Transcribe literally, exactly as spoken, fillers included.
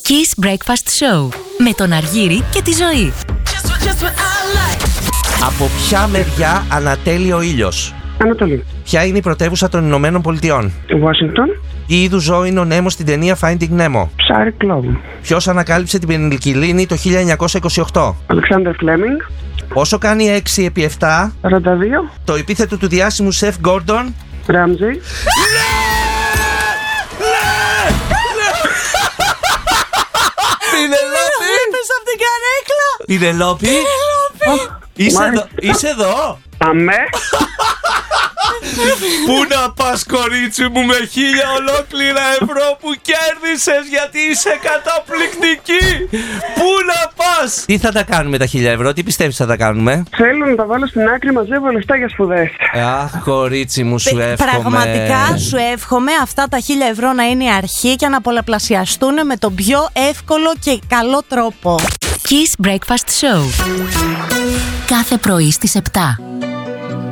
Kiss Breakfast Show με τον Αργύρη και τη Ζωή. Από ποια μεριά ανατέλει ο ήλιος? Ανατολή. Ποια είναι η πρωτεύουσα των Ηνωμένων Πολιτειών? Ουάσιγκτον. Τι είδους ζώο είναι ο Νέμο στην ταινία Finding Nemo? Ψάρι κλόβου. Ποιος ανακάλυψε την πενιλικυλίνη το χίλια εννιακόσια είκοσι οκτώ? Αλεξάνδερ Φλέμινγκ. Πόσο κάνει έξι επί επτά? σαράντα δύο. Το επίθετο του διάσημου σεφ Γκόρντον? Ράμζι. Πινελόπη! Πες από την καρέκλα. Πινελόπη! Είσαι εδώ! Είσαι εδώ! Αμέ. Πού να πας, κορίτσι μου, με χίλια ολόκληρα ευρώ που κέρδισες, γιατί είσαι καταπληκτική! Πού να πας! Τι θα τα κάνουμε τα χίλια ευρώ, τι πιστεύεις θα τα κάνουμε? Θέλω να τα βάλω στην άκρη, μαζεύω λεφτά για σπουδές. Αχ, κορίτσι μου, σου Παι- εύχομαι. Πραγματικά σου εύχομαι αυτά τα χίλια ευρώ να είναι η αρχή και να πολλαπλασιαστούν με τον πιο εύκολο και καλό τρόπο. Kiss Breakfast Show. Κάθε πρωί στις επτά.